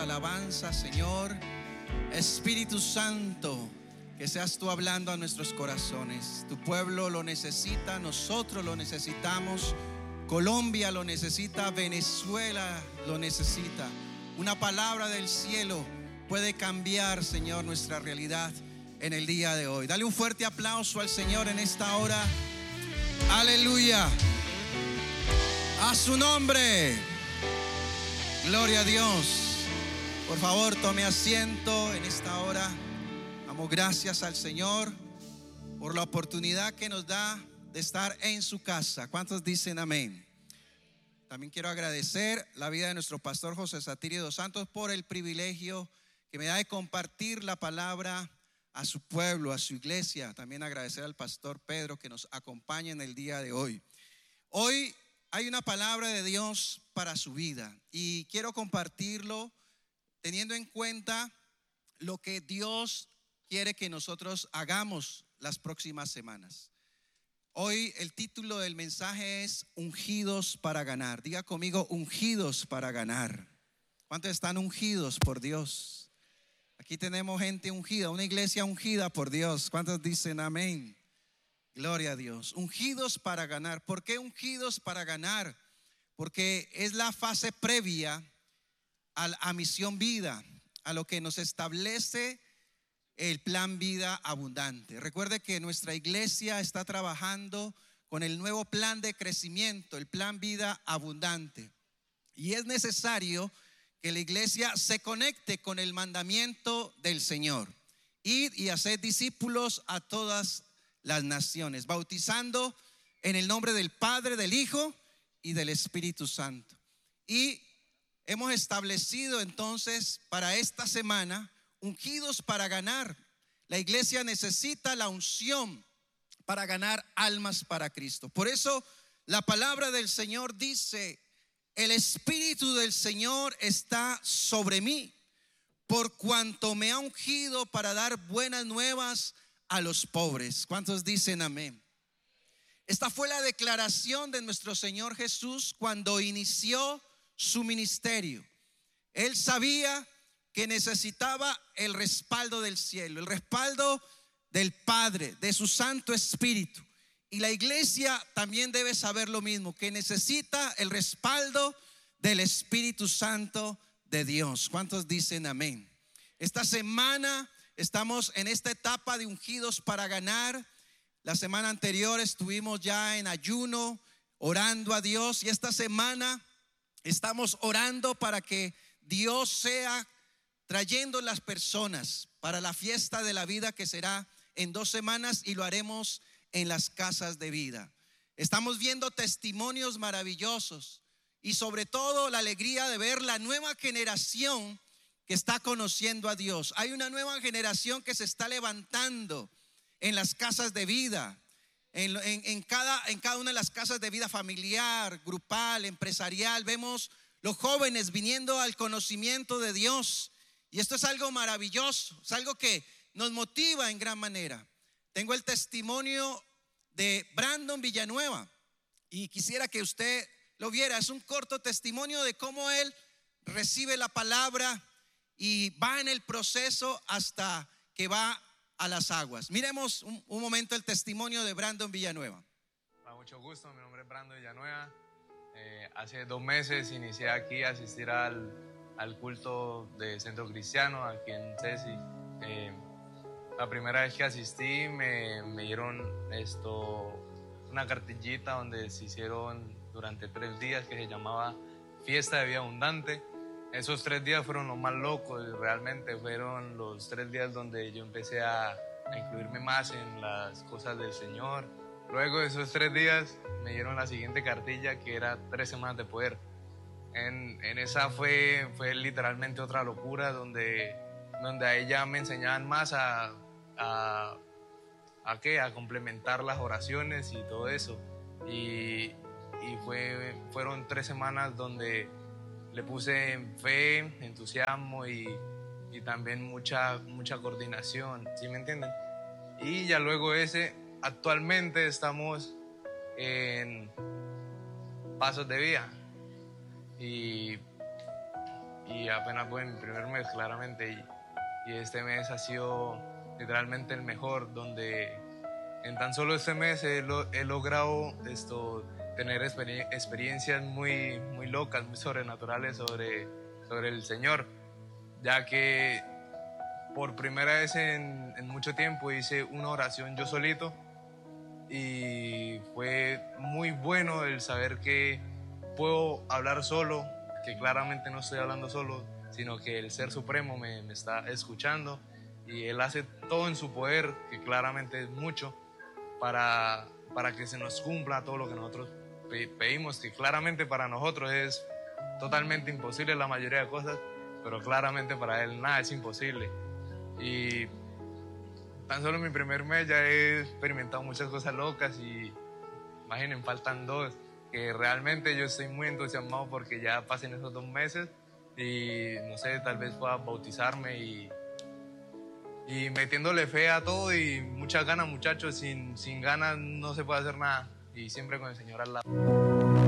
alabanza, Señor. Espíritu Santo, que seas tú hablando a nuestros corazones. Tu pueblo lo necesita, nosotros lo necesitamos, Colombia lo necesita, Venezuela lo necesita. Una palabra del cielo puede cambiar, Señor, nuestra realidad en el día de hoy. Dale un fuerte aplauso al Señor en esta hora. Aleluya. A su nombre. Gloria a Dios. Por favor, tome asiento en esta hora. Damos gracias al Señor por la oportunidad que nos da de estar en su casa. ¿Cuántos dicen amén? También quiero agradecer la vida de nuestro pastor José Satirio dos Santos por el privilegio que me da de compartir la palabra a su pueblo, a su iglesia. También agradecer al pastor Pedro que nos acompaña en el día de hoy. Hoy hay una palabra de Dios para su vida y quiero compartirlo teniendo en cuenta lo que Dios quiere que nosotros hagamos las próximas semanas. Hoy el título del mensaje es Ungidos para ganar. Diga conmigo, ungidos para ganar. ¿Cuántos están ungidos por Dios? Aquí tenemos gente ungida, una iglesia ungida por Dios. ¿Cuántos dicen amén? Gloria a Dios. Ungidos para ganar. ¿Por qué ungidos para ganar? Porque es la fase previa a Misión Vida, a lo que nos establece el plan Vida Abundante. Recuerde que nuestra iglesia está trabajando con el nuevo plan de crecimiento, el plan Vida Abundante. Y es necesario que la iglesia se conecte con el mandamiento del Señor: ir y hacer discípulos a todas las naciones, bautizando en el nombre del Padre, del Hijo y del Espíritu Santo. Y hemos establecido entonces para esta semana ungidos para ganar. La iglesia necesita la unción para ganar almas para Cristo. Por eso la palabra del Señor dice: el Espíritu del Señor está sobre mí, por cuanto me ha ungido para dar buenas nuevas a los pobres. ¿Cuántos dicen amén? Esta fue la declaración de nuestro Señor Jesús cuando inició su ministerio. Él sabía que necesitaba el respaldo del cielo, el respaldo del Padre, de su Santo Espíritu. Y la iglesia también debe saber lo mismo, que necesita el respaldo del Espíritu Santo de Dios. ¿Cuántos dicen amén? Esta semana estamos en esta etapa de ungidos para ganar. La semana anterior estuvimos ya en ayuno, orando a Dios, y esta semana estamos orando para que Dios sea trayendo las personas para la fiesta de la vida que será en 2 semanas, y lo haremos en las casas de vida. Estamos viendo testimonios maravillosos y sobre todo la alegría de ver la nueva generación que está conociendo a Dios. Hay una nueva generación que se está levantando en las casas de vida, en cada una de las casas de vida familiar, grupal, empresarial. Vemos los jóvenes viniendo al conocimiento de Dios, y esto es algo maravilloso, es algo que nos motiva en gran manera. Tengo el testimonio de Brandon Villanueva y quisiera que usted lo viera. Es un corto testimonio de cómo él recibe la palabra y va en el proceso hasta que va a las aguas. Miremos un momento el testimonio de Brandon Villanueva. Mucho gusto, mi nombre es Brandon Villanueva. Hace 2 meses inicié aquí a asistir al culto de Centro Cristiano aquí en Ceci. La primera vez que asistí me dieron una cartillita donde se hicieron durante 3 días, que se llamaba Fiesta de Vida Abundante. Esos 3 días fueron los más locos, realmente fueron los 3 días donde yo empecé a incluirme más en las cosas del Señor. Luego de esos 3 días me dieron la siguiente cartilla, que era 3 semanas de poder. En esa fue literalmente otra locura, donde a ella me enseñaban más a complementar las oraciones y todo eso. Y fueron 3 semanas donde le puse fe, entusiasmo y también mucha coordinación, ¿sí me entienden? Y ya luego actualmente estamos en Pasos de Vida, y y apenas voy en mi primer mes claramente y este mes ha sido literalmente el mejor, donde en tan solo este mes he logrado tener experiencias muy locas, muy sobrenaturales sobre el Señor, ya que por primera vez en mucho tiempo hice una oración yo solito y fue muy bueno el saber que puedo hablar solo, que claramente no estoy hablando solo, sino que el Ser Supremo me está escuchando y Él hace todo en su poder, que claramente es mucho, para que se nos cumpla todo lo que nosotros pedimos, que claramente para nosotros es totalmente imposible la mayoría de cosas, pero claramente para Él nada es imposible. Y tan solo en mi primer mes ya he experimentado muchas cosas locas y imaginen, faltan 2, que realmente yo estoy muy entusiasmado porque ya pasen esos 2 meses y no sé, tal vez pueda bautizarme y metiéndole fe a todo y muchas ganas, muchachos. Sin ganas no se puede hacer nada y siempre con el Señor al lado.